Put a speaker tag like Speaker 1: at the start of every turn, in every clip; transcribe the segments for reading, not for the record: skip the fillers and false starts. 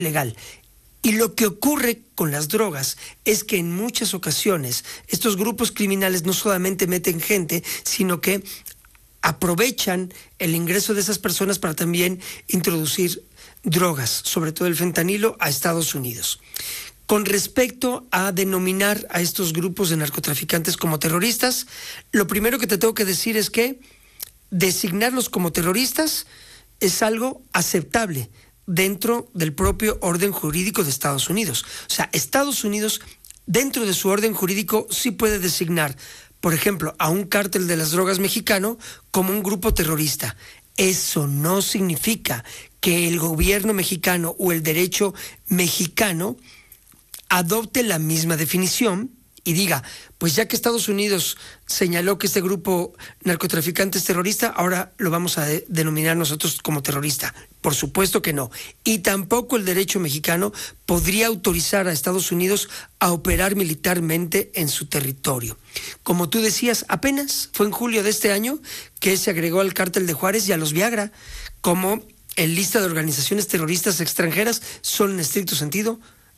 Speaker 1: legal. Y lo que ocurre con las drogas es que en muchas ocasiones estos grupos criminales no solamente meten gente, sino que aprovechan el ingreso de esas personas para también introducir drogas, sobre todo el fentanilo, a Estados Unidos. Con respecto a denominar a estos grupos de narcotraficantes como terroristas, lo primero que te tengo que decir es que designarlos como terroristas es algo aceptable dentro del propio orden jurídico de Estados Unidos. O sea, Estados Unidos, dentro de su orden jurídico, sí puede designar, por ejemplo, a un cártel de las drogas mexicano como un grupo terrorista. Eso no significa que el gobierno mexicano o el derecho mexicano adopte la misma definición y diga, pues ya que Estados Unidos señaló que este grupo narcotraficante es terrorista, ahora lo vamos a denominar nosotros como terrorista. Por supuesto que no. Y tampoco el derecho mexicano podría autorizar a Estados Unidos a operar militarmente en su territorio. Como tú decías, apenas fue en julio de este año que se agregó al cártel de Juárez y a los Viagra como en lista de organizaciones terroristas extranjeras son en estricto sentido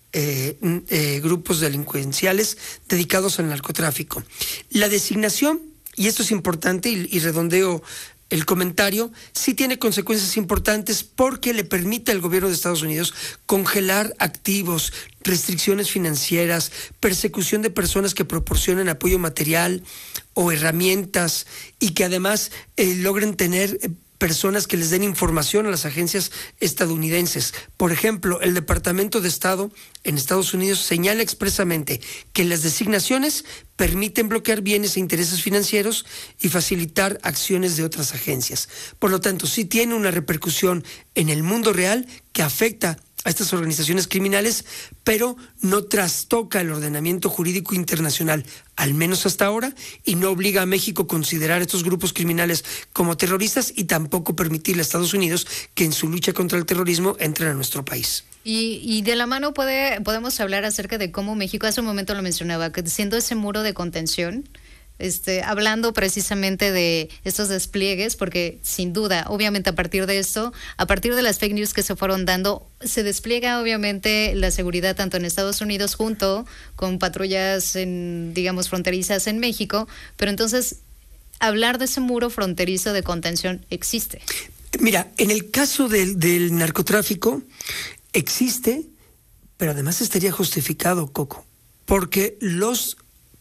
Speaker 1: grupos delincuenciales dedicados al narcotráfico. La designación, y esto es importante y redondeo el comentario, sí tiene consecuencias importantes porque le permite al gobierno de Estados Unidos congelar activos, restricciones financieras, persecución de personas que proporcionen apoyo material o herramientas y que además logren tener personas que les den información a las agencias estadounidenses. Por ejemplo, el Departamento de Estado en Estados Unidos señala expresamente que las designaciones permiten bloquear bienes e intereses financieros y facilitar acciones de otras agencias. Por lo tanto, sí tiene una repercusión en el mundo real que afecta a estas organizaciones criminales, pero no trastoca el ordenamiento jurídico internacional, al menos hasta ahora, y no obliga a México a considerar a estos grupos criminales como terroristas y tampoco permitirle a Estados Unidos que en su lucha contra el terrorismo entren a nuestro país.
Speaker 2: Y de la mano podemos hablar acerca de cómo México, hace un momento lo mencionaba, que siendo ese muro de contención, hablando precisamente de estos despliegues, porque sin duda, obviamente a partir de esto, a partir de las fake news que se fueron dando, se despliega obviamente la seguridad tanto en Estados Unidos junto con patrullas, digamos, fronterizas en México, pero entonces hablar de ese muro fronterizo de contención existe.
Speaker 1: Mira, en el caso del narcotráfico existe, pero además estaría justificado, Coco, porque los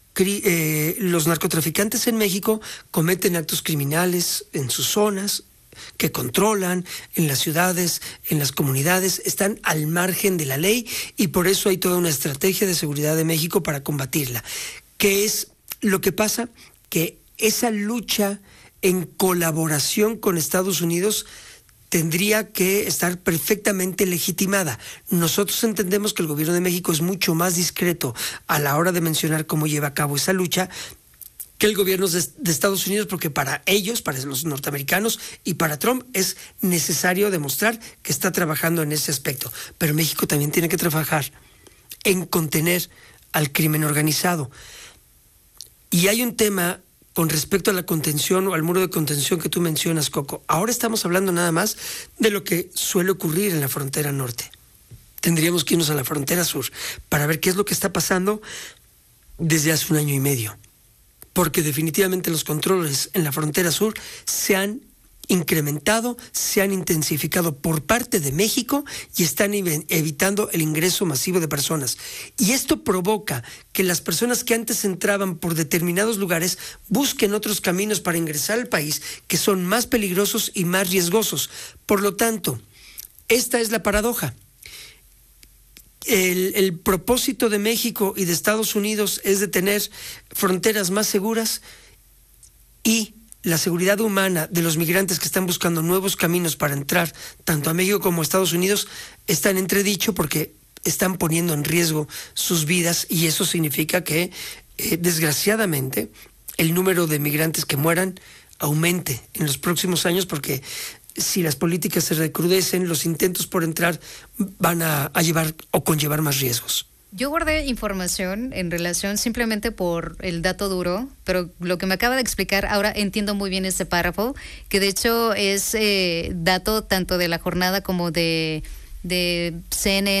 Speaker 1: narcotraficantes en México cometen actos criminales en sus zonas que controlan, en las ciudades, en las comunidades, están al margen de la ley y por eso hay toda una estrategia de seguridad de México para combatirla. ¿Qué es lo que pasa? Que esa lucha en colaboración con Estados Unidos tendría que estar perfectamente legitimada. Nosotros entendemos que el gobierno de México es mucho más discreto a la hora de mencionar cómo lleva a cabo esa lucha que el gobierno de Estados Unidos, porque para ellos, para los norteamericanos y para Trump es necesario demostrar que está trabajando en ese aspecto. Pero México también tiene que trabajar en contener al crimen organizado. Y hay un tema con respecto a la contención o al muro de contención que tú mencionas, Coco. Ahora estamos hablando nada más de lo que suele ocurrir en la frontera norte. Tendríamos que irnos a la frontera sur para ver qué es lo que está pasando desde hace 1 año y medio. Porque definitivamente los controles en la frontera sur se han incrementado, se han intensificado por parte de México y están evitando el ingreso masivo de personas. Y esto provoca que las personas que antes entraban por determinados lugares busquen otros caminos para ingresar al país que son más peligrosos y más riesgosos. Por lo tanto, esta es la paradoja. El propósito de México y de Estados Unidos es de tener fronteras más seguras y la seguridad humana de los migrantes que están buscando nuevos caminos para entrar tanto a México como a Estados Unidos está en entredicho porque están poniendo en riesgo sus vidas y eso significa que desgraciadamente el número de migrantes que mueran aumente en los próximos años porque si las políticas se recrudecen, los intentos por entrar van a llevar o conllevar más riesgos.
Speaker 2: Yo guardé información en relación simplemente por el dato duro, pero lo que me acaba de explicar, ahora entiendo muy bien este párrafo, que de hecho es dato tanto de la jornada como de CNN.